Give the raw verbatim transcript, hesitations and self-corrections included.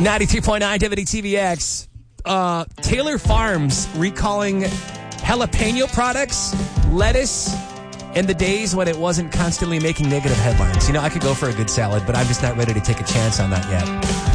ninety-three point nine W T V X. Uh, Taylor Farms recalling jalapeno products, lettuce, in the days when it wasn't constantly making negative headlines. You know, I could go for a good salad, but I'm just not ready to take a chance on that yet.